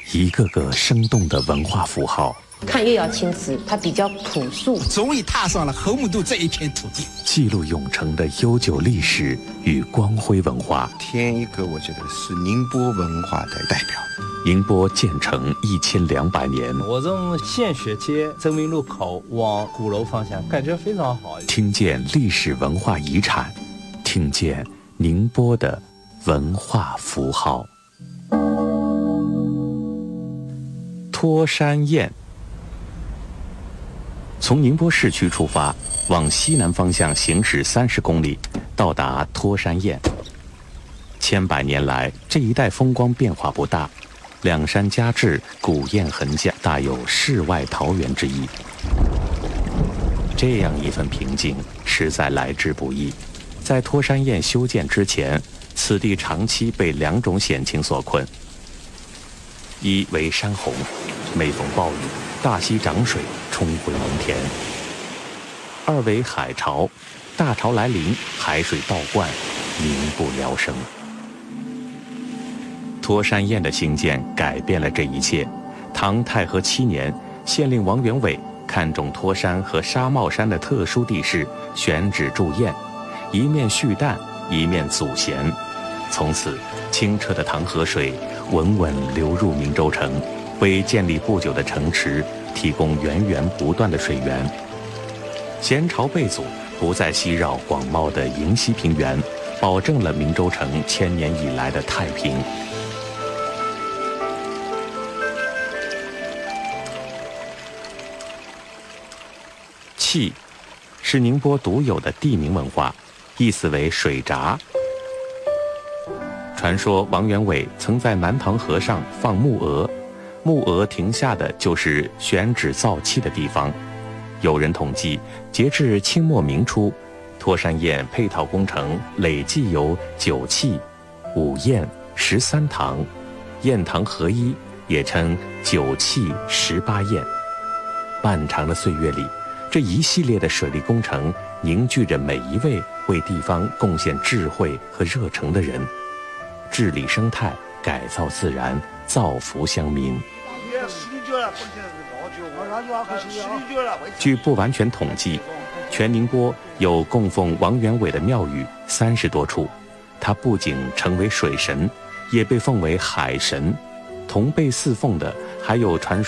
一个个生动的文化符号。 看越要青瓷，它比较朴素。 终于踏上了侯木渡这一片土地， 记录永城的悠久历史与光辉文化。 添一个，我觉得是宁波文化的代表。 宁波建成1200年， 我从献血街增明路口往鼓楼方向，感觉非常好。 听见历史文化遗产，听见宁波的文化符号。托山堰。从宁波市区出发，往西南方向行驶30公里，到达托山堰。千百年来，这一带风光变化不大，两山夹峙，古堰横架，大有世外桃源之意。这样一份平静，实在来之不易。在托山堰修建之前，此地长期被2种险情所困：一为山洪，每逢暴雨，大溪涨水，冲毁农田；二为海潮，大潮来临，海水倒灌，民不聊生。托山堰的兴建改变了这一切。唐太和7年，县令王元伟看中托山和沙帽山的特殊地势，选址筑堰，一面蓄淡，一面阻咸。从此，清澈的唐河水稳稳流入明州城，为建立不久的城池提供源源不断的水源。咸潮被阻，不再袭扰广袤的迎溪平原，保证了明州城1000年以来的太平。葺是宁波独有的地名文化，意思为水闸。传说王元伟曾在南塘河上放木鹅，木鹅停下的就是选址造葺的地方。有人统计，截至清末明初，托山堰配套工程累计有9葺、5堰、13塘，堰塘合一，也称9葺18堰。漫长的岁月里，这一系列的水利工程凝聚着每一位为地方贡献智慧和热诚的人，治理生态，改造自然，造福乡民。据不完全统计，全宁波有供奉王元伟的庙宇30多处，他不仅成为水神，也被奉为海神。同被祀奉的还有传说